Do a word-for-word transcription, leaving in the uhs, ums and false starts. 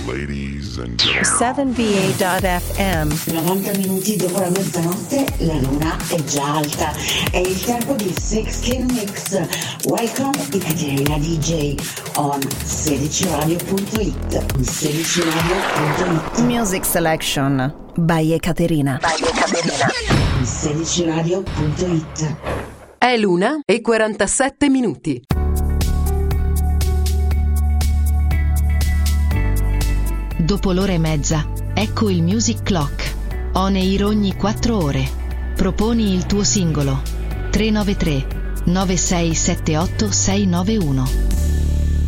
Ladies and gentlemen. seven V A dot F M. novanta minuti dopo la mezzanotte la luna è già alta. È il tempo di sixteen Mix. Welcome Ekaterina D J on sedici radio punto it. sedici radio punto it. Music Selection by Ekaterina. By Ekaterina. sedici radio punto it. È l'una e quarantasette minuti. Dopo l'ora e mezza, ecco il Music Clock. On air ogni quattro ore. Proponi il tuo singolo. tre nove tre nove sei sette otto sei nove uno.